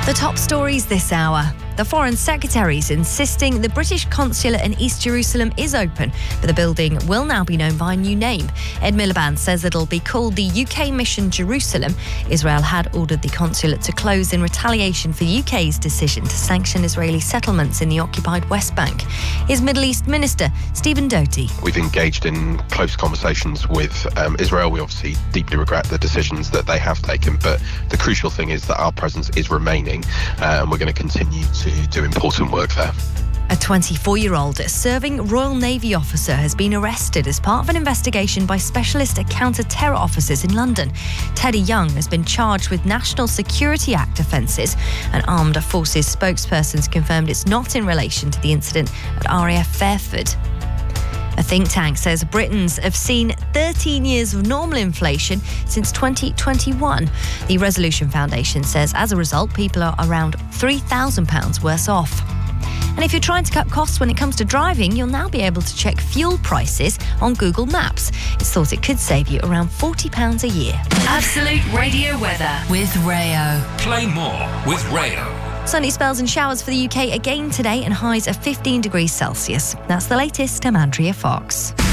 The top stories this hour. The Foreign Secretary is insisting the British consulate in East Jerusalem is open, but the building will now be known by a new name. Ed Miliband says it'll be called the UK Mission Jerusalem. Israel had ordered the consulate to close in retaliation for the UK's decision to sanction Israeli settlements in the occupied West Bank. His Middle East Minister, Stephen Doty. We've engaged in close conversations with Israel. We obviously deeply regret the decisions that they have taken, but the crucial thing is that our presence is remaining, and we're going to continue to do important work there. A 24-year-old serving Royal Navy officer has been arrested as part of an investigation by specialist counter-terror officers in London. Teddy Young has been charged with National Security Act offences. An armed forces spokesperson confirmed it's not in relation to the incident at RAF Fairford. A think tank says Britons have seen 13 years of normal inflation since 2021. The Resolution Foundation says as a result, people are around £3,000 worse off. And if you're trying to cut costs when it comes to driving, you'll now be able to check fuel prices on Google Maps. It's thought it could save you around £40 a year. Absolute Radio Weather with Rayo. Play more with Rayo. Sunny spells and showers for the UK again today and highs of 15 degrees Celsius. That's the latest. I'm Andrea Fox.